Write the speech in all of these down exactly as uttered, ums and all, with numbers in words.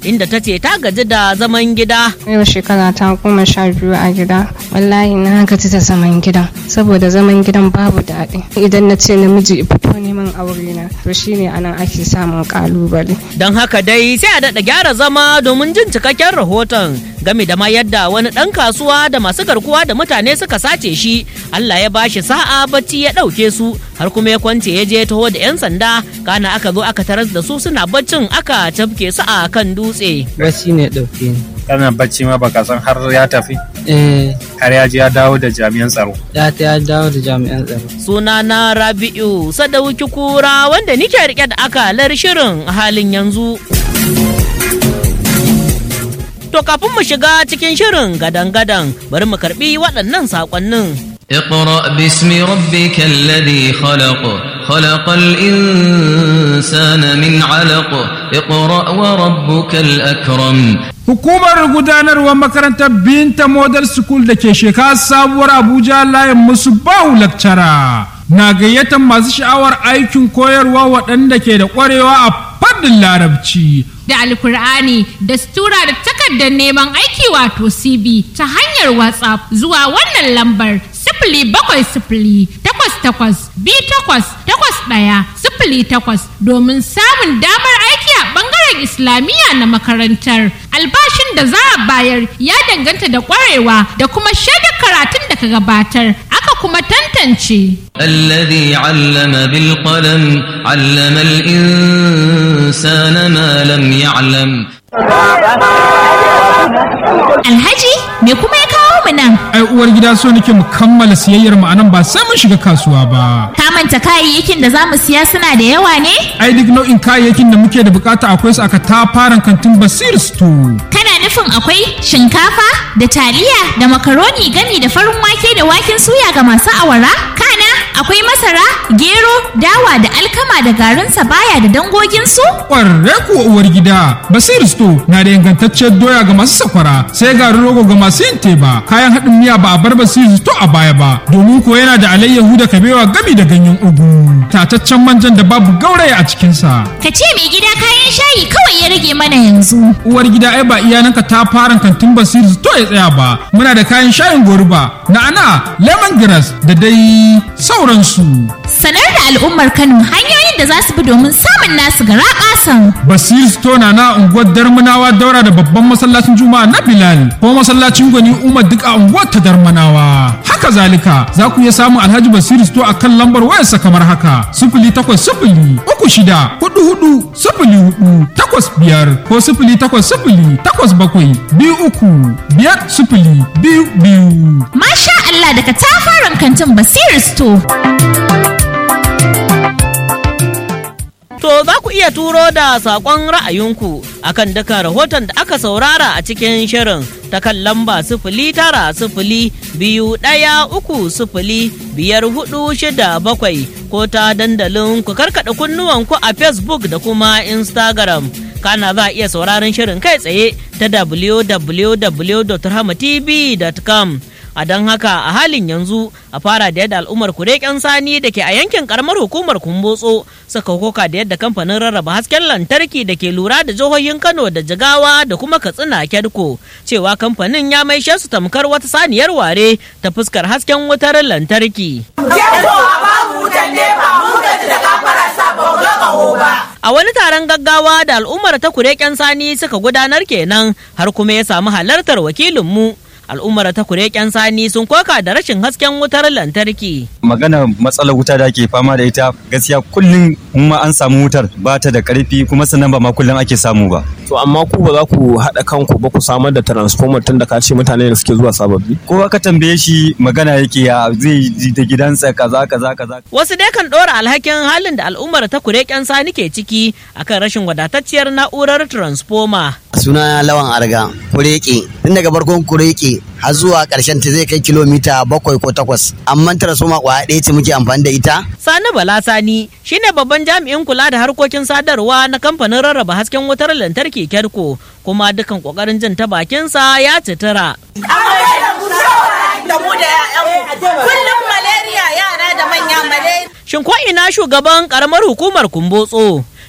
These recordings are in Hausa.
inda ta ce ta gaji da zaman gida. Yau shekara ta goma sha biyu a gida, wallahi na gaji da zaman gidan saboda zaman gidan babu daɗi. Idan na ce namiji fito neman aure na to shine anan ake samun kalubale. Don haka dai sai a daɗa gyara zama domin jin cikakken rahoton game da ma yadda wani ɗan kasuwa da masu garkuwa da mutane suka sace shi, Allah ya bashi sa'a bacci ya ɗauke su har kuma ya kwance ya je taho da 'yan sanda, kana aka zo aka taras da su suna baccin aka tafke su a kan dutse. Bacci ne ɗauke ni. Kana bacci ma baka san har ya tafi? Eh. Har ya je ya dawo da jami'an tsaro. Ya ta ya dawo da jami'an tsaro. Suna na Rabi'u Sadauki Kura wanda nike rike da akalar shirin a halin yanzu. To kafin mu shiga cikin shirin gadan-gadan bari mu karbi waɗannan saƙonnin. اقرأ باسم ربك الذي خلق خلق الإنسان من علق اقرأ وربك الأكرم. Hukumar gudanarwar makarantar Binta Model School da ke shekara sabuwar Abuja layin musu bahu lakcara na gayyatar masu sha'awar aikin koyarwa waɗanda ke da ƙwarewa a fannin larabci da alkur'ani da stura da takardar neman aiki wato C V ta hanyar WhatsApp zuwa wannan lambar sifili bakwai sifili takwas takwas biyu takwas takwas ɗaya sifili takwas domin samun damar aiki a ɓangaren Islamiyya na makarantar. Albashin da za a bayar ya danganta da ƙwarewa da kuma shaidar karatun da ka gabatar aka kuma tantance. الذي علم بالقلم علم الإنسان ما لم يعلم. Alhaji me kuma ya kawo mu nan? ai uwar gida so nake mu kammala siyayyar mu anan ba sai mun shiga kasuwa ba. Ka manta kayayyakin da za mu siya suna da yawa ne? ai duk nau'in kayayyakin da muke da bukata akwai su aka tafaran kantin Basir Store. Kana nufin akwai shinkafa da taliya da makaroni gami da farin wake da waken suya ga masu awara? Kana akwai masara, gero, dawa da alkama da garin sabaya da dangogin su? Ƙwarre kuwa uwar gida, Basir Store na da ingantacciyar doya ga masu sakwara, sai garin rogo ga masu yin teba. Kayan haɗin miya ba a bar Basir Store a baya ba, domin ko yana da alayyahu da kabewa gami da ganyen ugu. Tataccen manjan da babu gauraya a cikinsa. Ka ce mai gida kayan shayi kawai ya rage mana yanzu. Uwar gida ai ba iyananka ta fara kantin Basir Store ya tsaya ba. Muna da kayan shayin goruba, na'ana, lemongrass da dai sauransu. Sanar da al'ummar Kano hanyoyin da za su bi domin samun nasu gara ƙasan. Basir Store na na unguwar Darmanawa daura da babban masallacin Juma'a na Bilal ko masallacin Gwani Umar duk a unguwar ta Darmanawa. Haka zalika za ku iya samun Alhaji Basir Store a kan lambar wayarsa kamar haka sifili takwas sifili uku shida hudu hudu sifili hudu takwas biyar ko sifili takwas sifili takwas bakwai biyu uku biyar sifili biyu biyu. Masha Allah daga tafaran kantin Basir Store. To za ku iya turo da saƙon ra'ayinku akan duka rahoton da aka saurara a cikin shirin ta kan lamba sifili tara sifili biyu ɗaya uku sifili biyar hudu shida bakwai ko ta dandalin ku karkaɗa kunnuwanku a Facebook da kuma Instagram. Kana za a iya sauraron shirin kai tsaye ta w w w dot rahama t v dot com. A don haka a halin yanzu a fara da yadda al'ummar kureken sani da ke a yankin karamar hukumar kumbotso suka koka da yadda kamfanin rarraba hasken lantarki da ke lura da jihohin Kano da Jigawa da kuma Katsina Kedko cewa kamfanin ya maishe su tamkar wata saniyar ware ta fuskar hasken wutar lantarki. A wani taron gaggawa da al'ummar ta kureken sani suka gudanar kenan har kuma ya samu halartar wakilinmu. Al'ummar ta kureken sani sun koka da rashin hasken wutar lantarki. Magana matsalar wuta da ake fama da ita gaskiya kullum ma an samu wutar ba ta da karfi kuma sannan ba ma kullum ake samu ba. To amma ku ba za ku haɗa kanku ba ku samar da transformer tun da ka ce mutane da suke zuwa sababbi? Kowa ka tambaye shi magana yake ya zai ji da gidansa kaza kaza kaza. Wasu dai kan ɗora alhakin halin da al'ummar ta kureken sani ke ciki akan rashin wadatacciyar na'urar transformer. Suna Lawan Arga, kureke. Tun daga farkon kureke har zuwa ƙarshen ta zai kai kilomita bakwai ko takwas. Amma transformer kwaya ɗaya ce muke amfani da ita. Sani Bala Sani shine babban jami'in kula da harkokin sadarwa na kamfanin rarraba hasken wutar lantarki Kedko, kuma dukan kokarin jin ta bakinsa ya citira. Kullum malaria yara da manya malaria. Shin ko ina shugaban karamar hukumar Kumbotso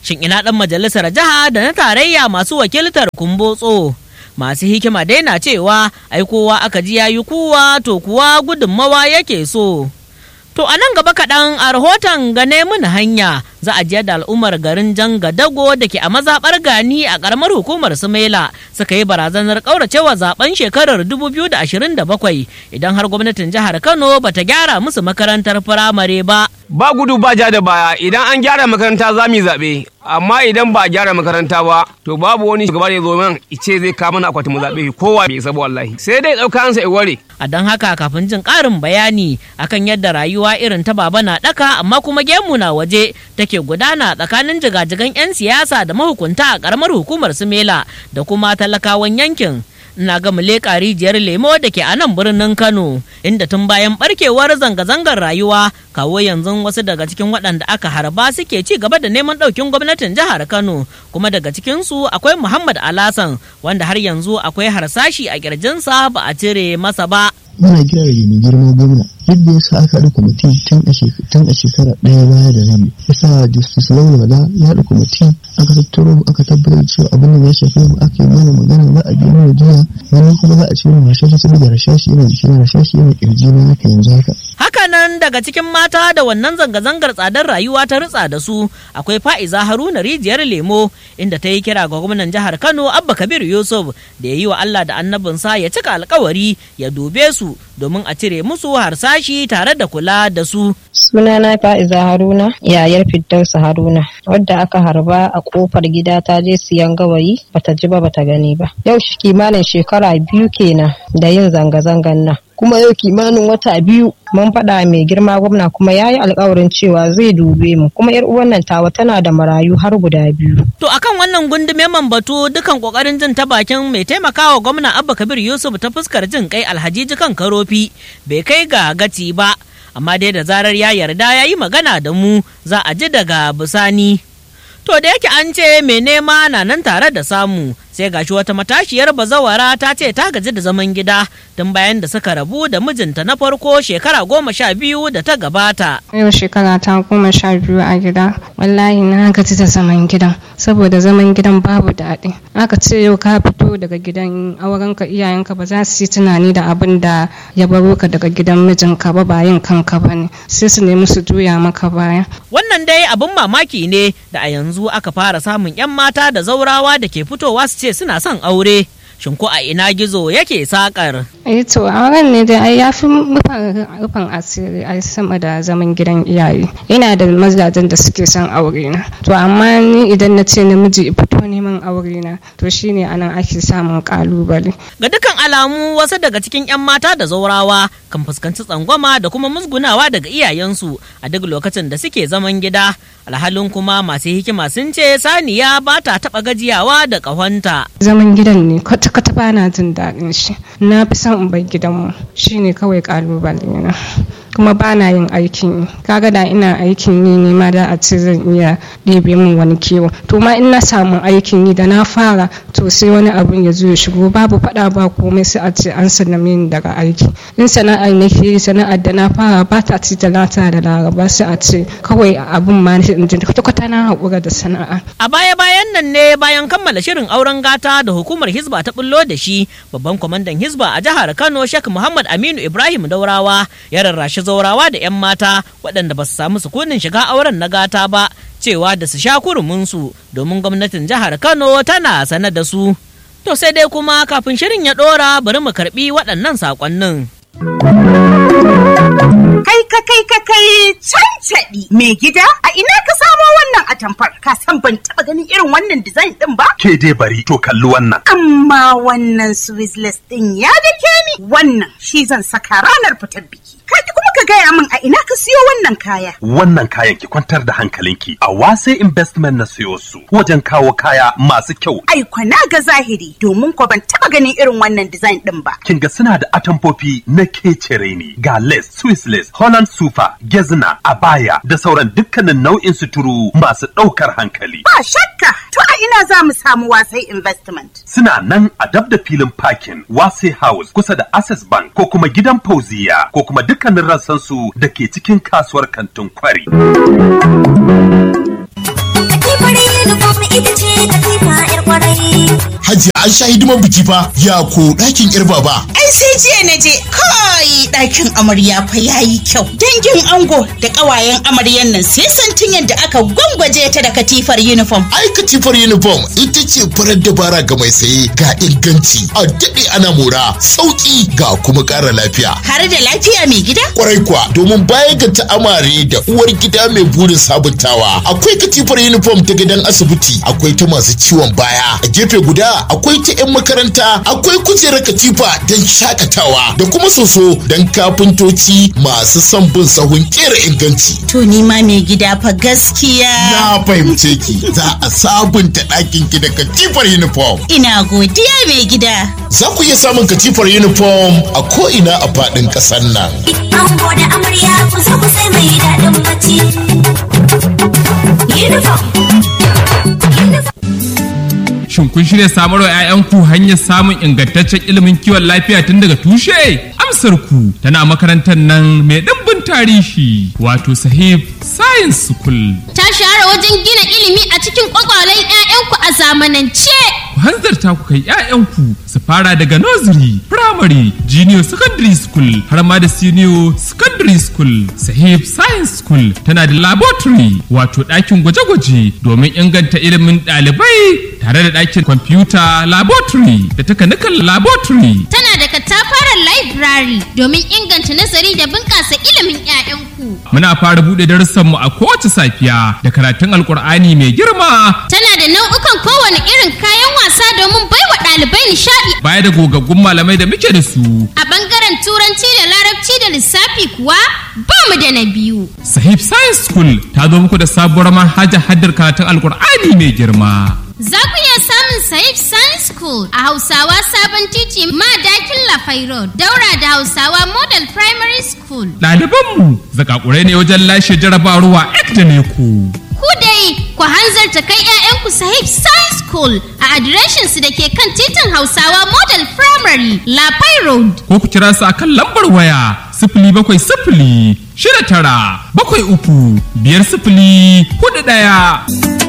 Shin ina ɗan majalisar jiha da na tarayya masu wakiltar Kumbotso? Masu hikima dai na cewa ai kowa aka ji yayi kuwa to kuwa gudunmawa yake so. To a nan gaba kaɗan a rahoton gane mun hanya za a je da al'ummar garin Jangadago da ke a mazaɓar Gani a ƙaramar hukumar Sumaila suka yi barazanar ƙauracewa zaben shekarar dubu biyu da ashirin da bakwai idan har gwamnatin jihar Kano bata gyara musu makarantar firamare ba. Ba gudu ba ja da baya idan an gyara makaranta za mu yi zaɓe amma idan ba a gyara makaranta ba to babu wani shugaba da ya zo man ice zai kawo mana akwatin mu zaɓe kowa bai isa ba wallahi sai dai ɗauka ansa iware. A don haka kafin jin ƙarin bayani akan yadda rayuwa irin ta baba na ɗaka amma kuma gemu na waje take gudana tsakanin jigajigan 'yan siyasa da mahukunta a ƙaramar hukumar Sumela da kuma talakawan yankin. Ina ga leƙa rijiyar lemo da ke a nan birnin Kano inda tun bayan barkewar zanga-zangar rayuwa kawo yanzu wasu daga cikin waɗanda aka harba suke ci gaba da neman ɗaukin gwamnatin jihar Kano kuma daga cikinsu akwai Muhammad Alasan wanda har yanzu akwai harsashi a ƙirjinsa ba a cire masa ba. Muna kira da mai girma gwamna yadda ya sa aka haɗa kwamiti tun a shekara ɗaya baya da rabi ya sa justice laura bala ya haɗa kwamiti aka tattaro aka tabbatar cewa abin da ya shafi mu aka yi mana magana za a biya mana jiya wani kuma za a ce mu rashashi saboda rashashi yana jikina rashashi yana kirji na haka yanzu haka. Hakanan daga cikin mata da wannan zanga-zangar tsadar rayuwa ta ritsa da su akwai Fa'iza Haruna rijiyar lemo inda ta yi kira ga gwamnan jihar Kano Abba Kabir Yusuf da ya yi wa Allah da annabinsa ya cika alkawari ya dube su domin a cire musu harsashi tare da kula da su. Sunana Fa'iza Haruna, yayar Firdausa Haruna, wadda aka harba a kofar gida ta je siyan gawayi bata ji ba bata gani ba. Yau shi kimanin shekara biyu kenan da yin zanga-zangan nan. Kuma yau kimanin wata biyu mun faɗa mai girma gwamna kuma ya yi alkawarin cewa zai dube mu kuma yar uwan nan tawa tana da marayu har guda biyu. To akan wannan gundume man batu dukan kokarin jin ta bakin mai taimakawa gwamna Abba Kabir Yusuf ta fuskar jin kai Alhaji Jikan Karofi bai kai ga gaci ba amma dai da zarar ya yarda ya yi magana da mu za a ji daga bisani. To da yake an ce mai nema na nan tare da samu sai gashi wata matashiyar bazawara ta ce ta gaji da zaman gida tun bayan da suka rabu da mijinta na farko shekara goma sha biyu da ta gabata. Yau shekara ta goma sha biyu a gida wallahi na gaji da zaman gidan saboda zaman gidan babu daɗi. Aka ce yau ka fito daga gidan aurenka iyayenka ba za su yi tunani da abin da ya baro ka daga gidan mijinka ba ba yin kanka ba ne sai su nemi su juya maka baya. Wannan dai abin mamaki ne da a yanzu aka fara samun 'yan mata da zaurawa da ke fitowa su ce suna son aure. Shin ko a ina gizo yake sakar? Eh to auren ne dai ai yafi rufin asiri ai sama da zaman gidan iyaye. Ina da mazajen da suke son aure na. To amma ni idan na ce namiji fito neman aure na to shine anan ake samun kalubale. Ga dukkan alamu wasu daga cikin 'yan mata da zaurawa kan fuskanci tsangwama da kuma musgunawa daga iyayensu a duk lokacin da suke zaman gida. Alhalin kuma masu hikima sun ce saniya ba ta taɓa gajiyawa da ƙahonta. Zaman gidan ne kwata-kwata ba na jin daɗin shi. Na fi son in bar gidanmu shine kawai ƙalubale na. Kuma ba na yin aikin yi. Kaga da ina aikin yi ne ma da a ce zan iya ɗebe min wani kewa. To ma in na samu aikin yi da na fara to sai wani abun ya zo ya shigo babu faɗa ba komai sai a ce an sallame ni daga aiki. In sana'ar nake yi sana'ar da na fara ba ta ci talata da laraba sai a ce kawai abun ma in ji kwata-kwata na haƙura da sana'a. A baya-bayan nan ne bayan kammala shirin auren gata da hukumar Hizba ta bullo da shi babban kwamandan Hizba a jihar Kano Sheikh Muhammad Aminu Ibrahim Daurawa ya rarrashi zaurawa da 'yan mata waɗanda ba su samu sukunin shiga auren na gata ba cewa da su sha kuruminsu domin gwamnatin jihar Kano tana sane da su. To sai dai kuma kafin shirin ya ɗora bari mu karɓi waɗannan saƙonnin. Kai ka kai ka kai cancaɗi mai gida a ina ka samo wannan atamfar ka san ban taɓa ganin irin wannan design ɗin ba? Ke dai bari to kalli wannan. Amma wannan Swissless ɗin ya dake ni wannan shi zan saka ranar fitar biki. Kaji kuma ka gaya min a ina ka siyo wannan kaya. Wannan kayan ki kwantar da hankalinki a Wase Investment na siyo su wajen kawo kaya masu kyau. Ai kwana ga zahiri domin ko ban taɓa ganin irin wannan design ɗin ba. Kin ga suna da atamfofi na kecere ne ga lace, Swiss lace, Holland sufa, gezna, abaya da sauran dukkanin nau'in suturu masu ɗaukar hankali. Ba shakka to a ina za mu samu Wasai Investment. Suna nan a dab da filin parking Wasai House kusa da Access Bank ko kuma gidan Fauziya ko kuma dukkanin rassansu da ke cikin kasuwar kantin Kwari. Hajiya an sha hidiman biki fa ya ko ɗakin ƴar baba. Ai sai jiya na je kai ɗakin amarya fa yayi kyau. Dangin ango da ƙawayen amaryan nan sai santin yadda aka gwangwaje ta da katifar uniform. Ai katifar uniform ita ce farar dabara ga mai saye ga inganci a daɗe ana mora sauƙi ga kuma ƙara lafiya. Har da lafiya mai gida? Kwarai kuwa domin baya ga ta'amare da uwar gida mai burin sabuntawa akwai katifar uniform ta gidan asibiti akwai ta masu ciwon baya a gefe guda akwai ta 'yan makaranta akwai kujerar katifa don shakatawa da kuma soso don kafintoci masu son bin sahun kera inganci. To ni ma mai gida fa gaskiya. Na fahimce ki za a sabunta ɗakin ki da katifar uniform. Ina godiya mai gida. Za ku iya samun katifar uniform a ko'ina a faɗin ƙasar nan. Ango da amarya ku zo ku sai mai daɗin bacci. Uniform. Shin kun shirya samarwa 'ya'yanku hanyar samun ingantaccen ilimin kiwon lafiya tun daga tushe? Amsar ku tana makarantar nan mai ɗimbin tarihi wato Sahib Science School. Ta shahara wajen gina ilimi a cikin kwakwalen 'ya'yanku a zamanance. Ku hanzarta ku kai 'ya'yanku su fara daga nursery, primary, junior secondary school har ma da senior secondary school. Sahib Science School tana da laboratory wato ɗakin gwaje-gwaje domin inganta ilimin ɗalibai tare da ɗakin computer laboratory da takanikan laboratory. Tana da katafaren library domin inganta nazari da bunƙasa ilimin 'ya'yanku. Muna fara buɗe darussanmu a kowace safiya da karatun Alƙur'ani mai girma. Tana da nau'ukan kowane irin kayan wasa domin baiwa ɗalibai nishaɗi. Baya da gogaggun malamai da muke da su. A ɓangaren turanci da larabci da lissafi kuwa ba mu da na biyu. Sahib Science School ta zo muku da sabuwar manhajar haddar karatun Alƙur'ani mai girma. Za ku iya samun Sahib Science School a Hausawa Sabon Titi Madakin Lafai Road, daura da Hausawa Model Primary School. Ɗalibanmu zakakurai ne wajen lashe jarabawa ek da ne ku. Ku dai ku hanzarta kai 'ya'yanku Sahib Science School a adireshinsu da ke kan titin Hausawa Model Primary Lafai Road. Ko ku kira su akan lambar waya sifili bakwai sifili shida tara bakwai uku biyar sifili hudu ɗaya.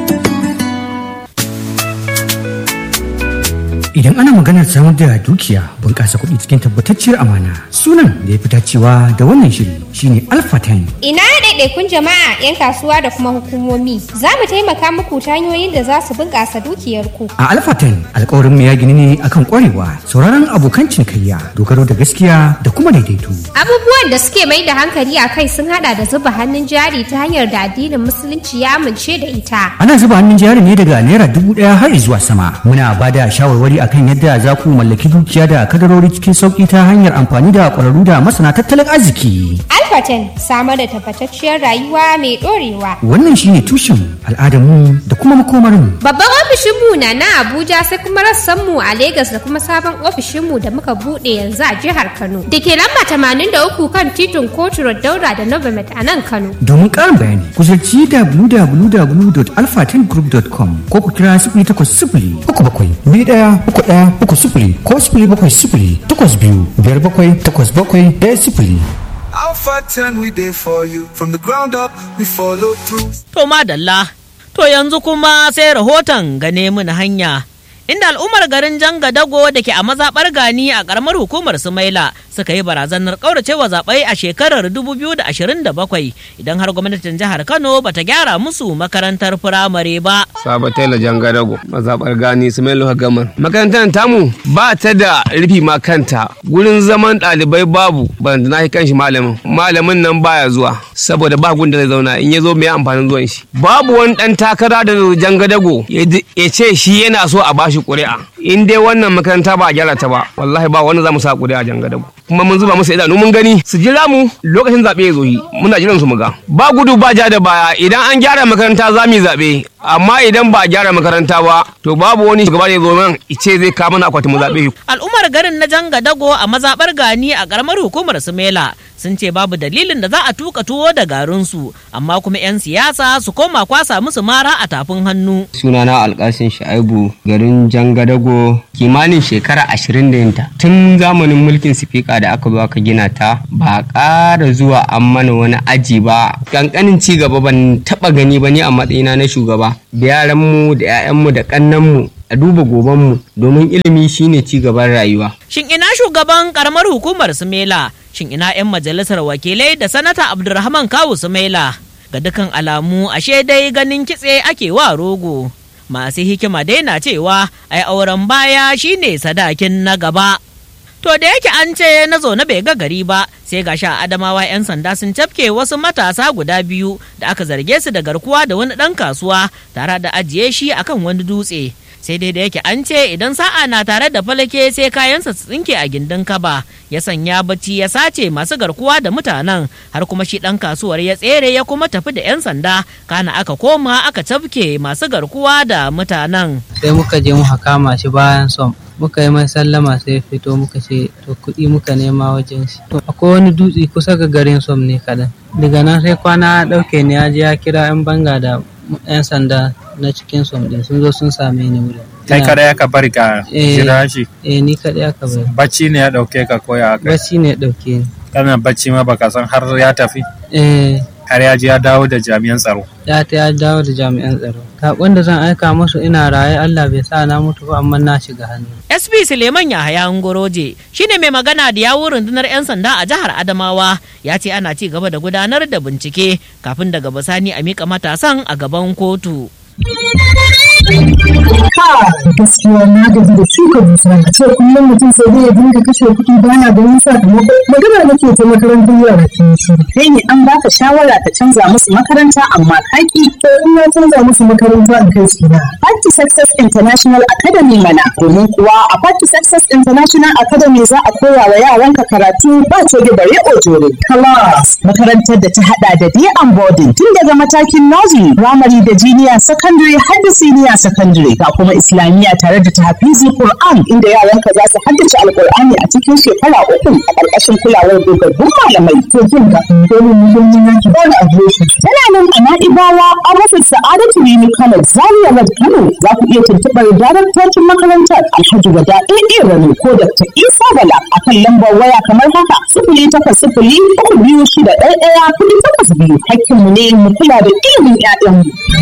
Idan ana maganar samar da dukiya bunƙasa kuɗi cikin tabbatacciyar amana, sunan da ya fi dacewa da wannan shiri shine Alpha ten. Ina ɗaiɗaikun jama'a 'yan kasuwa da kuma hukumomi za mu taimaka muku ta hanyoyin da za su bunƙasa dukiyarku. A Alpha ten alƙawarin mu ya gini ne akan ƙwarewa, sauraron abokan cinikayya, dogaro da gaskiya da kuma daidaito. Abubuwan da suke mai da hankali a kai sun haɗa da zuba hannun jari ta hanyar da addinin musulunci ya amince da ita. Ana zuba hannun jari ne daga naira dubu ɗaya har zuwa sama. Muna ba da shawarwari akan yadda za ku mallaki dukiya da kadarori cikin sauki ta hanyar amfani da ƙwararru da masana tattalin arziki. Alpha ten samar da tabbatacciyar rayuwa mai ɗorewa. Wannan shine tushen al'adarmu da kuma makomarmu. Babban ofishinmu na na Abuja sai kuma rassanmu a Legas da kuma sabon ofishinmu da muka buɗe yanzu a jihar Kano. Da ke lamba tamanin da uku kan titin Kotu Road Daura da Novomet a nan Kano. Domin ƙarin bayani ku ziyarci w w w dot alpha ten group dot com ko ku kira sifili takwas sifili uku bakwai biyu ɗaya uku ɗaya uku sifili ko sifili bakwai sifili takwas biyu biyar bakwai takwas bakwai ɗaya sifili. Alpha ten we there for you from the ground up we follow through. To madalla, to yanzu kuma sai rahoton gane mun hanya. Inda al'ummar garin Janga Dago da ke a mazaɓar Gani a ƙaramar hukumar Sumaila suka yi barazanar ƙauracewa zaɓe a shekarar dubu biyu da ashirin da bakwai idan har gwamnatin jihar Kano bata gyara musu makarantar firamare ba. Sabo Taylor Janga Dago mazaɓar Gani Sumaila Gaman. Makarantar tamu ba ta da rufi ma kanta, gurin zaman ɗalibai babu, ban na kan shi malamin. Malamin nan baya zuwa saboda ba gun da zai zauna, in ya zo mai amfanin zuwan shi. Babu wani ɗan takara da Janga Dago ya ce shi yana so a bashi ƙuri'a. In dai wannan makaranta ba a gyara ta ba, wallahi ba wani za mu sa ƙuri'a Janga Dago. Kuma mun zuba musu idanu mun gani su jira mu lokacin zaɓe ya zo yi, muna jiran su mu ga. Ba gudu ba ja da baya, idan an gyara makaranta za mu yi zaɓe, amma idan ba a gyara makaranta ba to babu wani shugaba da ya zo nan ice zai kama na akwatin mu zaɓe. Al'ummar garin na Janga Dago a mazaɓar Gani a ƙaramar hukumar Sumela sun ce babu dalilin da za a tuka tuwo da garinsu, amma kuma 'yan siyasa su koma kwasa musu mara a tafin hannu. Sunana Alƙasin Sha'ibu, garin Janga Dago, kimanin shekara ashirin da yinta. Tun zamanin mulkin sifika da aka zo aka gina ta ba a ƙara zuwa an mana wani aji ba. Ƙanƙanin ci gaba ban taɓa gani ba ni a matsayina na shugaba. Da yaranmu da 'ya'yanmu da ƙannanmu a duba gobanmu domin ilimi shine ci gaban rayuwa. Shin ina shugaban karamar hukumar Sumaila? Shin ina 'yan majalisar wakilai da sanata Abdulrahman Kawu Sumaila? Ga dukan alamu ashe dai ganin kitse ake wa rogo. Masu hikima dai na cewa ai auren baya shine sadakin na gaba. To da yake an ce na zo na bai ga gari ba, sai ga sha Adamawa 'yan sanda sun cafke wasu matasa guda biyu da aka zarge su da garkuwa da wani ɗan kasuwa tare da ajiye shi akan wani dutse. Sai dai da yake an ce idan sa'a na tare da falake sai kayansa su tsinke a gindin kaba, ya sanya bacci ya sace masu garkuwa da mutanen, har kuma shi ɗan kasuwar ya tsere ya kuma tafi da 'yan sanda, kana aka koma aka cafke masu garkuwa da mutanen. Sai muka je muka kama shi bayan som. Muka yi mai sallama sai fito muka ce to kuɗi muka nema wajen shi. To akwai wani dutse kusa ga garin som ne kaɗan. Daga nan sai kwana ɗauke ne ya je ya kira 'yan banga da 'yan sanda na cikin som ɗin sun zo sun same ni wurin. Kai kaɗai aka bari ka jira shi? Eh ni kaɗai aka bari. Bacci ne ya ɗauke ka koya aka? Bacci ne ya ɗauke ni. Kana bacci ma baka san har ya tafi? Eh. Har ya ji ya dawo da jami'an tsaro? Ya ta ya dawo da jami'an tsaro. Saƙon da zan aika musu ina raye Allah bai sa na mutu ba amma na shiga hannu. S P Suleiman Yahaya Ngoroje shine mai magana da yawun rundunar 'yan sanda a jihar Adamawa, ya ce ana ci gaba da gudanar da bincike kafin daga bisani a mika matasan a gaban kotu. Gaskiya na gaji da shuka dusa a ce kullum mutum sai dai ya dinga kashe kuɗi bana ganin sakamako. Magana nake ta makarantar yara ke shi. Kai ne an baka shawara ka canza musu makaranta amma kaki. To in na canza musu makaranta in kai su na. Party Success International Academy mana. Domin kuwa a Party Success International Academy za a koya wa yaranka karatu ba coge bare ojore. Class makarantar da ta hada da day and boarding tun daga matakin nursery, primary da junior secondary har da senior secondary, ga kuma islamiyya tare da tahfizi Qur'an inda yaranka za su haddace alqur'ani a cikin shekara uku a ƙarƙashin kulawar dogaggun malamai. To kin ga domin muhimmin yanki ba da adireshi. Tana nan a Na'ibawa an rufe Sa'adatu Rimi Kano Zaria Road Kano. Za ku iya tuntuɓar daraktocin makarantar Alhaji Wada A A Rani ko Dakta Isa Bala a kan lambar waya kamar haka sifili takwas sifili uku biyu shida ɗaya ɗaya kuɗi takwas biyu. Hakkinmu ne mu kula da ilimin 'ya'yanmu.